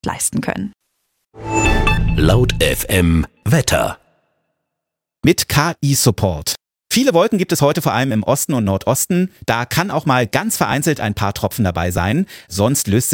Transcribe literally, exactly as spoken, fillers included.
leisten können. Laut F M Wetter. Mit K I-Support. Viele Wolken gibt es heute vor allem im Osten und Nordosten. Da kann auch mal ganz vereinzelt ein paar Tropfen dabei sein. Sonst löst